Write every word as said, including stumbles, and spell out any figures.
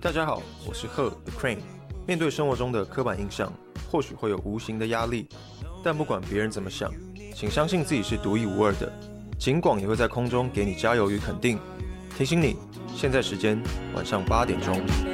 大家好，我是贺 The Crane。面对生活中的刻板印象，或许会有无形的压力，但不管别人怎么想，请相信自己是独一无二的。警广也会在空中给你加油与肯定。提醒你，现在时间晚上八点钟。